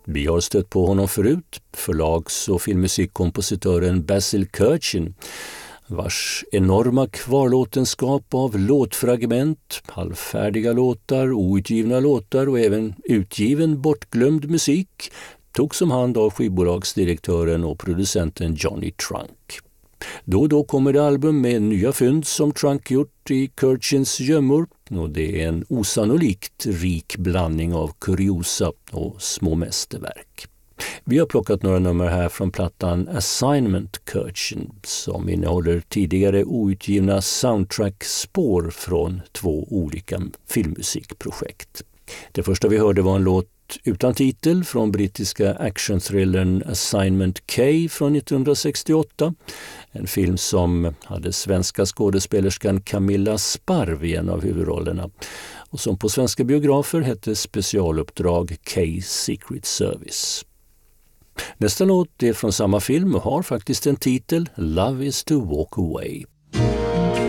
Vi har stött på honom förut, förlags- och filmmusikkompositören Basil Kirchen, vars enorma kvarlåtenskap av låtfragment, halvfärdiga låtar, outgivna låtar och även utgiven bortglömd musik togs om hand av skivbolagsdirektören och producenten Johnny Trunk. Då och då kommer det album med nya fynd som Trunk gjort i Kirchens gömmor, och det är en osannolikt rik blandning av kuriosa och små mästerverk. Vi har plockat några nummer här från plattan Assignment Kirchen som innehåller tidigare outgivna soundtrack-spår från 2 olika filmmusikprojekt. Det första vi hörde var en låt utan titel från brittiska actionthrillern Assignment K från 1968. En film som hade svenska skådespelerskan Camilla Sparv i en av huvudrollerna och som på svenska biografer hette Specialuppdrag K Secret Service. Nästa låt är från samma film och har faktiskt en titel, Love is to walk away.